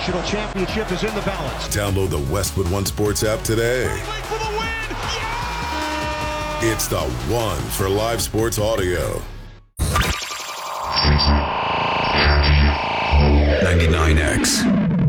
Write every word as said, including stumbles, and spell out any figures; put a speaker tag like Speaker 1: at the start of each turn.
Speaker 1: National championship is in the balance.
Speaker 2: Download the Westwood One Sports app today.
Speaker 1: For the win! Yeah!
Speaker 2: It's the one for live sports audio.
Speaker 3: ninety-nine X